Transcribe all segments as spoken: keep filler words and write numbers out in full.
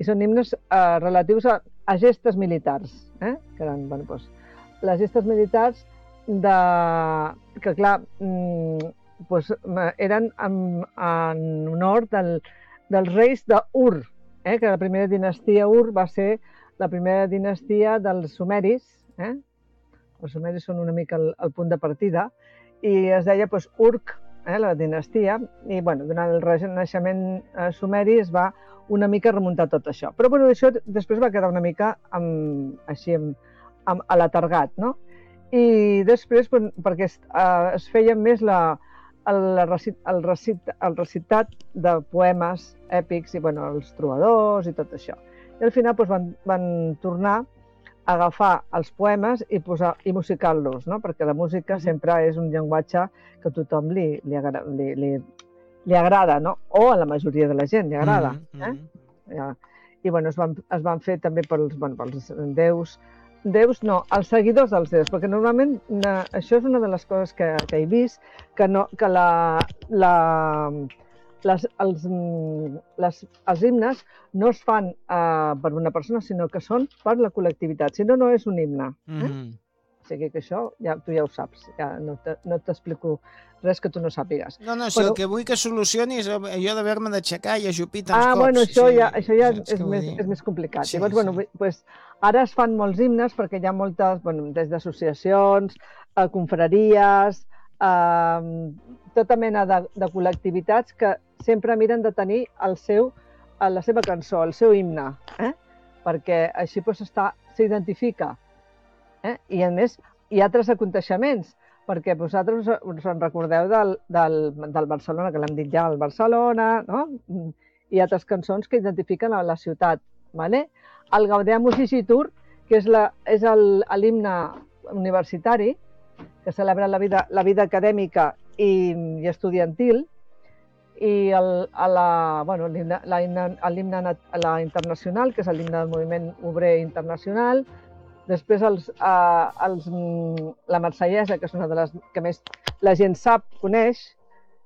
i són himnes eh, relatius a, a gestes militars, eh? que eren, bueno, doncs, les gestes militars de, que, clar, mm, doncs, eren en, en honor del, dels reis d'Ur, eh? que la primera dinastia Ur va ser la primera dinastia dels sumeris, eh? Els sumeris són una mica el, el punt de partida, i es deia doncs, Urk, eh, la dinastia, i bueno, durant el renaixement eh, sumeri es va una mica remuntar tot això. Però bueno, això després va quedar una mica amb, així amb, amb, alatargat, no? I després, pues, perquè es, eh, es feia més la, el, recit, el, recit, el recitat de poemes èpics i bueno, els trobadors i tot això. I al final pues, van, van tornar agafar els poemes i, posar, i musicar-los, no? Perquè la música sempre és un llenguatge que a tothom li, li, agra, li, li, li agrada, no? O a la majoria de la gent li agrada. Mm -hmm. eh? ja. I bueno, es, van, es van fer també pels, bueno, pels déus, déus no, els seguidors dels déus, perquè normalment na, això és una de les coses que, que he vist, que, no, que la, la, les, els, les, els himnes no es fan uh, per una persona, sinó que són per la col·lectivitat. Si no, no és un himne. Eh? Mm-hmm. O sigui que això ja, tu ja ho saps, ja no t'explico res que tu no sàpigues. No, no, si bueno, el que vull que solucioni és allò d'haver-me d'aixecar i ajupir tants ah, cops. Ah, bueno, això sí, ja, això ja és, és, més, és més complicat. Sí, Llavors, bueno, sí. pues, ara es fan molts himnes perquè hi ha moltes, bueno, des d'associacions, eh, confraries, eh, tota mena de, de col·lectivitats que sempre miren de tenir el seu, la seva cançó, el seu himne, eh? Perquè així pues, s'identifica. Eh? I a més, hi ha altres aconteixements, perquè vosaltres us en recordeu del, del, del Barcelona, que l'hem dit ja, el Barcelona, no? Hi ha altres cançons que identifiquen a la ciutat. ¿Vale? El Gaudeamus Igitur, que és l'himne universitari, que celebra la vida, la vida acadèmica i, i estudiantil, i el, a la, bueno, l'himne la internacional, que és l'himne del moviment obrer internacional, després els, eh, els, la marsellesa, que és una de les que més la gent sap, coneix,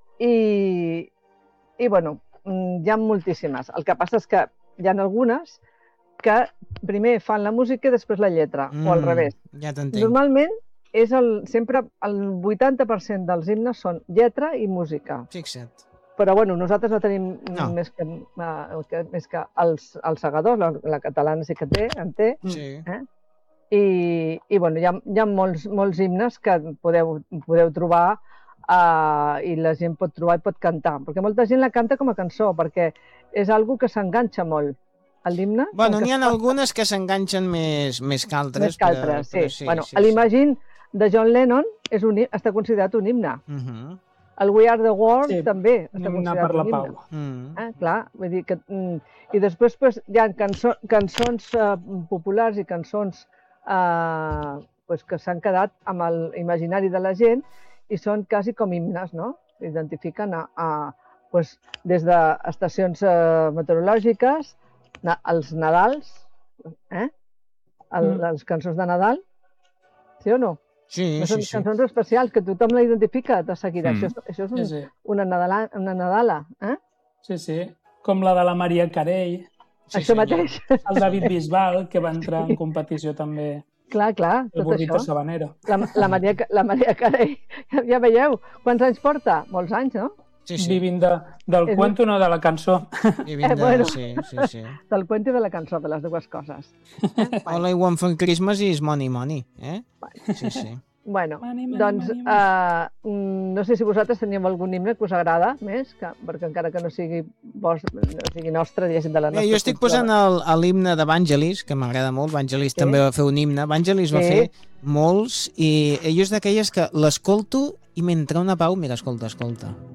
i, i bueno, hi ha moltíssimes. El que passa és que hi ha algunes que primer fan la música i després la lletra, mm, o al revés. Ja t'entenc. Normalment, és el, sempre el vuitanta per cent dels himnes són lletra i música. Fixa't. Però bueno, nosaltres no tenim no. Més, que, uh, que, més que els, els segadors, la, la catalana sí que té, en té, sí. eh? I, i bueno, hi ha, hi ha molts, molts himnes que podeu, podeu trobar uh, i la gent pot trobar i pot cantar, perquè molta gent la canta com a cançó, perquè és algo que s'enganxa molt. L'himne... Bueno, n'hi ha algunes que s'enganxen més, més que altres. Més que altres, sí. Però sí, bueno, sí, l'Imagine sí. de John Lennon és un, està considerat un himne. Uh -huh. El We Are the World sí, també està considerat per la un himne. Pau. Mm. Eh, clar, vull dir que... I després pues, hi ha cançó, cançons uh, populars i cançons uh, pues, que s'han quedat amb l'imaginari de la gent i són quasi com himnes, no? Identifiquen a, a, pues, des d'estacions uh, meteorològiques, els Nadals, eh? El, mm. les cançons de Nadal, sí o no? Sí, no són sí, sí. cançons especials que tothom la identifica de seguida. Mm. Això, això és un, sí, sí. una, Nadala, una Nadala, eh? Sí, sí. Com la de la Maria Carey. Sí, això sí, mateix. El David Bisbal, que va entrar sí. en competició també. Clar, clar, el tot burrito això. sabanero. La, la, Maria, la Maria Carey, ja veieu, quants anys porta? Molts anys, no? Sí, sí. Vivint de, del és cuento, no de la cançó. Vivint de... Eh, bueno, sí, sí, sí. Del cuento i de la cançó, de les dues coses. Eh? All I want for Christmas is money, money. Eh? Sí, sí. Bueno, money, money, doncs money, money. Uh, no sé si vosaltres teníeu algun himne que us agrada més, que, perquè encara que no sigui, vos, no sigui nostre, diguéssim, de la nostra eh, Jo estic cultura. posant l'himne d'Evangelis, que m'agrada molt. Evangelis sí. també va fer un himne. Evangelis sí. va fer molts, i jo és d'aquelles que l'escolto i m'entra una pau. Mira, escolta, escolta.